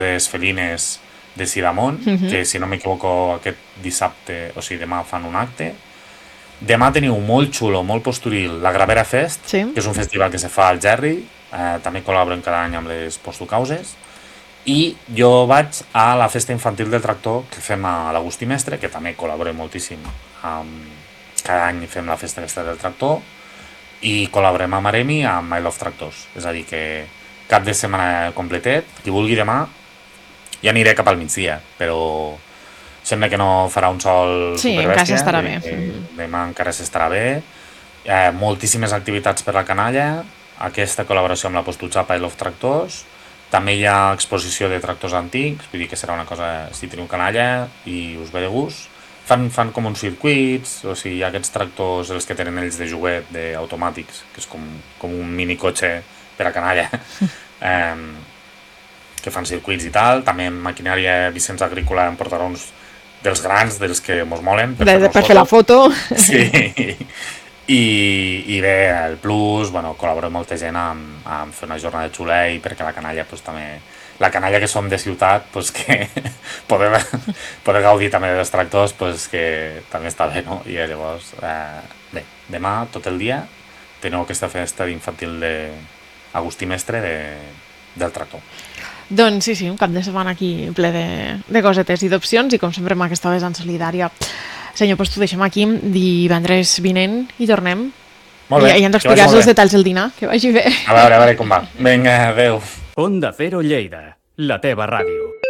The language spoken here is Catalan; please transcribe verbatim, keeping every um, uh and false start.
les felines de Sidamon, Mhm. que si no m'equivoco aquest dissabte, o sigui, demà fan un acte. Demà teniu molt xulo, molt posturil, la Gravera Fest, Sí. que és un festival que se fa al Gerri, eh, també col·laboren cada any amb les Postocauses, i jo vaig a la festa infantil del tractor que fem a l'Agustí Mestre, que també col·laborem moltíssim. Amb... Cada any fem la festa aquesta del tractor i col·laborem amb Aremi amb I Love Tractors. És a dir, que cap de setmana completet, qui vulgui demà, ja aniré cap al migdia, però sembla que no farà un sol Sí, superbèstia. encara s'estarà bé. Mm-hmm. Demà encara s'estarà bé. Eh, moltíssimes activitats per la canalla, aquesta col·laboració amb la Postutxapa i Love Tractors. També hi ha exposició de tractors antics, vull dir que serà una cosa, si teniu canalla i us ve de gust. Fan, fan com uns circuits, o sigui, hi ha aquests tractors, els que tenen ells de joguet, d'automàtics, que és com, com un minicotxe per a canalla, eh, que fan circuits i tal. També en maquinària Vicenç Agrícola en portarà uns dels grans, dels que mos molen. Per, de, per fer la foto. Sí. I, i bé, el Plus, bueno, col·labora molta gent amb, amb fer una jornada de xulei, perquè la canalla pues, també... La canalla que som de ciutat, pues, que poder, poder gaudir també dels tractors, pues, que també està bé, no? I llavors, eh, bé, demà, tot el dia, teniu aquesta festa infantil d'Agustí Mestre de, del tractor. Doncs sí, sí, un cap de setmana aquí ple de, de cosetes i d'opcions, i com sempre amb aquesta vessant solidària. Senyor, doncs t'ho deixem aquí, divendres vinent i tornem. Molt bé. I, i ens explicaràs els detalls del dinar, que vagi bé. A veure, a veure com va. Vinga, adeu. Onda Cero Lleida, la teva ràdio.